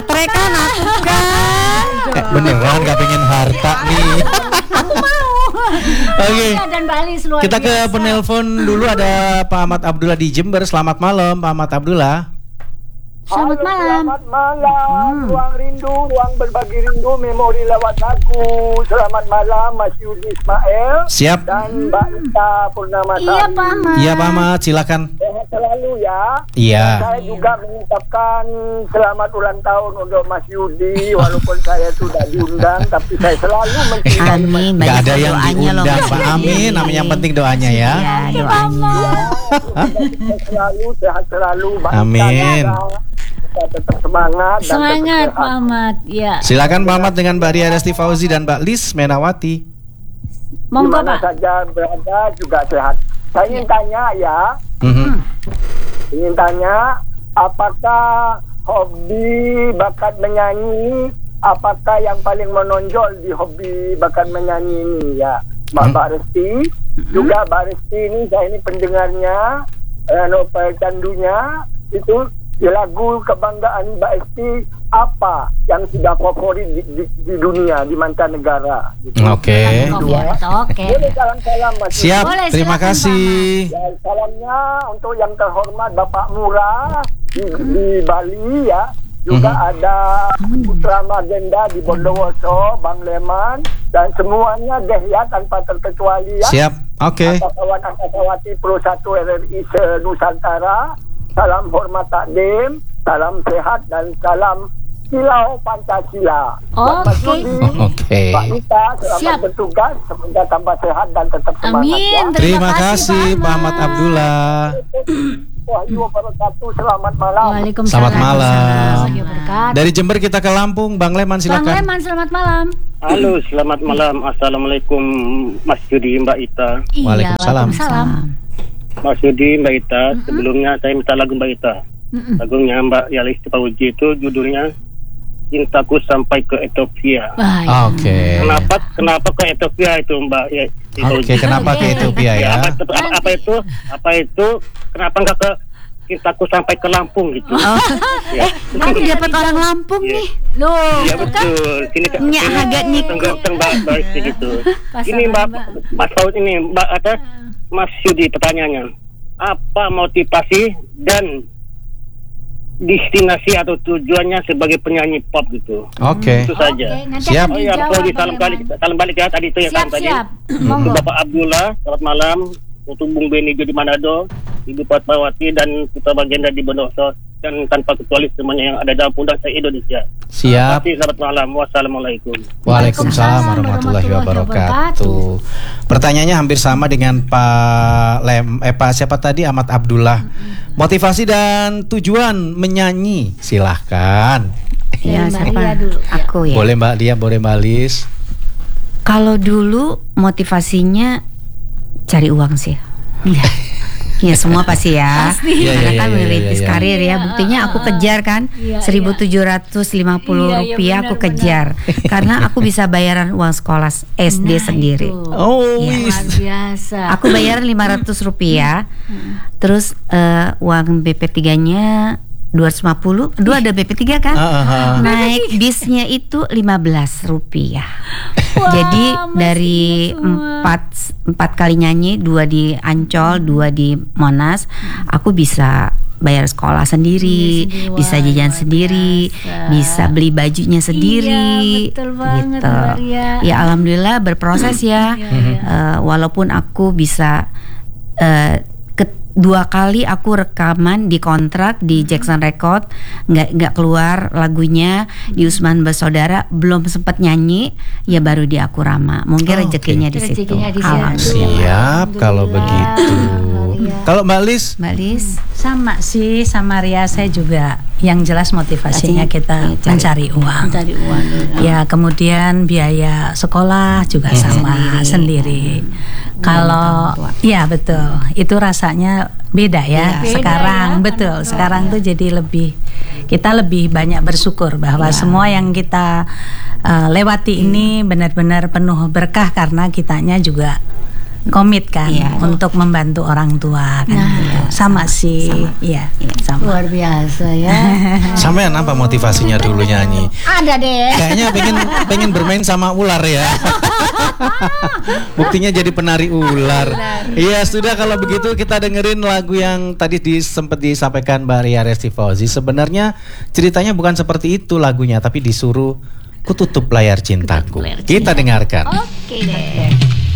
baterai kan aku kan. Beneran gak pengen harta nih. Aku mau. Oke. Dan Bali luar Kita ke biasa. penelpon dulu, ada Pak Ahmad Abdullah di Jember. Selamat malam Pak Ahmad Abdullah. Selamat malam. Selamat malam. Ruang rindu, ruang berbagi rindu, memori lewat lagu. Selamat malam Mas Yudi Ismail Siap. dan Mbak Ita Purnamasari. Iya Pak Ahmad. Iya Pak Ahmad, silakan. Sehat selalu ya. Iya. Saya juga mengucapkan selamat ulang tahun untuk Mas Yudi. Walaupun saya sudah diundang, tapi saya selalu mencintai Mas Amin. Gak ada Banyak yang doanya loh, diundang Mas Pak. Yudi. Amin. Namanya yang penting doanya ya. Ya, doanya. Sehat selalu, sehat selalu. Mbak Ita Amin. juga. Kita tetap semangat. dan Semangat tetap Pak sehat. Ahmad. Ya. Silakan Pak Ahmad dengan Mbak Ria Resti Fauzi dan Mbak Lis Menawati. Monggo Dimana Pak. saja berada juga sehat. Saya ingin tanya ya, ingin tanya, apakah hobi bakat menyanyi, apakah yang paling menonjol di hobi bakat menyanyi ini ya, Mbak Resti? Juga Mbak Resti ini, saya ini pendengarnya, novel candunya itu. Lagu kebanggaan Mbak Esti apa yang sudah favorit di dunia, di mancanegara gitu. Oke. Oke. Boleh salam-salam Mas. Siap. Boleh, Terima silakan, kasih. Ya, salamnya untuk yang terhormat Bapak Murah di Bali ya. Juga ada Putra Magenda di Bondowoso, Bang Leman, dan semuanya deh ya tanpa terkecuali ya. Siap. Oke. Angkatawati Pro 1 RRI se-Nusantara. Salam hormat takdim, salam sehat dan salam silau Pancasila. Oke. Oke. Pak Ita, selamat Siap. bertugas, semoga tambah sehat dan tetap semangat ya. Amin. Terima kasih Pak Ahmad Abdullah. Wahyu wabarakatuh, selamat malam. Waalaikumsalam. Selamat malam. Warahmatullahi wabarakatuh. Dari Jember kita ke Lampung, Bang Leman Bang silakan. Leman, selamat malam. Halo, selamat malam. Assalamualaikum Mas Yudi, Mbak Ita. Iya, Waalaikumsalam. Waalaikumsalam. Mas Yudi, Mbak Ita, sebelumnya saya minta lagu Mbak Ita. Lagunya Mbak Yalis Fauzi itu judulnya Cintaku Sampai ke Ethiopia. Baik. Oke. Kenapa ke Ethiopia itu Mbak Yalis Oke, kenapa ke Ethiopia ya? Apa itu? Kenapa enggak ke Cintaku Sampai ke Lampung gitu? Ya. Aku dapat orang Lampung Iya. nih. Loh, Iya betul. Sini Nyak agak niku. Mbak gitu. Pasangan, Ini Mbak Mas Fauz ini Mbak Mas Yudi, pertanyaannya, apa motivasi dan destinasi atau tujuannya sebagai penyanyi pop gitu? Oke. Itu saja. Oke, nanti Siap. akan Oh ya, dijawab, Fauz, Bang Leman. salam balik ya tadi itu ya Siap, kan tadi. siap. Untuk Monggo. Bapak Abdullah, selamat malam. Untuk Bung Beni di Manado, Ibu Fatmawati dan Putra Bagenda di Bondowoso, dan tanpa kecuali semuanya yang ada dalam undang saya Indonesia. Siap. Terima kasih, selamat malam. Wassalamualaikum. Waalaikumsalam warahmatullahi wabarakatuh. Pertanyaannya hampir sama dengan Pak siapa tadi, Ahmad Abdullah. Motivasi dan tujuan menyanyi, silahkan. Ya, Mbak siapa? Ria dulu, ya. Aku ya. Boleh Mbak Dia, boleh Mbak Lis. Kalau dulu motivasinya cari uang sih. Ya semua pasti ya. Iya, Karena iya, kan iya, merintis iya. karir ya. Buktinya aku kejar kan Iya, 1.750 Iya, iya, rupiah aku benar, kejar. Karena aku bisa bayaran uang sekolah SD Nah, sendiri. itu. Oh, Iya. Luar biasa. Aku bayaran 500 rupiah. Terus uang BP3-nya 250. Dua ada BP3 kan? Naik bisnya itu 15 rupiah. Wah, Jadi masih dari ingat semua. 4 kali nyanyi, 2 di Ancol, 2 di Monas, aku bisa bayar sekolah sendiri, Sendiri, bisa wah, jajan luar sendiri, biasa. bisa beli bajunya sendiri. Iya, betul banget, gitu. Mbak Ria. Ya alhamdulillah berproses ya. Walaupun aku bisa 2 kali aku rekaman di kontrak di Jackson Record, nggak keluar lagunya di Usman Bersaudara, belum sempat nyanyi, ya baru di Akurama. Mungkin rezekinya di situ. Rezekinya di situ. Alhamdulillah. Siap kalau begitu. Kalau Mbak Lis, Mbak Lis, Sama sih, sama Ria, saya juga yang jelas motivasinya kita mencari uang. Mencari uang. Ya, kemudian biaya sekolah juga sama sendiri. Kalau ya betul, itu rasanya beda ya. Beda Sekarang betul, sekarang tuh jadi kita lebih banyak bersyukur bahwa semua yang kita lewati ini benar-benar penuh berkah karena kitanya juga komit kan Iya. untuk membantu orang tua kan Nah, gitu. Sama sih, iya, sama. Luar biasa ya. Sampean apa motivasinya dulu nyanyi? Ada deh. Kayaknya pengen bermain sama ular ya. Buktinya jadi penari ular. Iya, sudah kalau begitu kita dengerin lagu yang tadi sempat disampaikan Mbak Ria Resti Fauzi. Sebenarnya ceritanya bukan seperti itu lagunya, tapi disuruh ku tutup layar cintaku. Kita dengarkan. Oke deh.